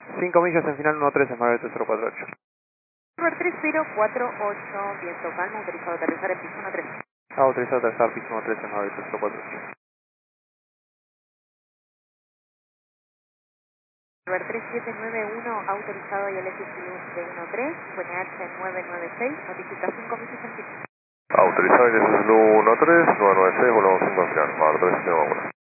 5 millas en final 13, Margarita 048. River 3048, viento calmo, autorizado a aterrizar en piso 13. Autorizado a aterrizar piso 13, Margarita 048. River 3791, autorizado y el SQ de 13, VNH 996, notifica 5 millas en piso. Autorizado y el SQ 13, 996, volvemos 5 en final, Mar 3,